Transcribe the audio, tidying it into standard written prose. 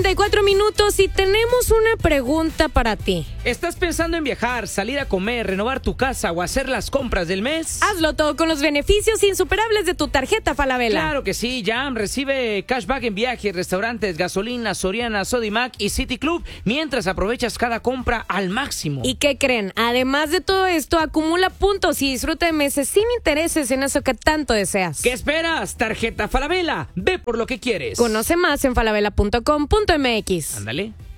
9:34 y tenemos una pregunta para ti. ¿Estás pensando en viajar, salir a comer, renovar tu casa o hacer las compras del mes? Hazlo todo con los beneficios insuperables de tu tarjeta Falabella. Claro que sí, Jam recibe cashback en viajes, restaurantes, gasolina, Soriana, Sodimac y City Club, mientras aprovechas cada compra al máximo. ¿Y qué creen? Además de todo esto, acumula puntos y disfruta de meses sin intereses en eso que tanto deseas. ¿Qué esperas? Tarjeta Falabella, ve por lo que quieres. Conoce más en falabella.com.mx. Ándale.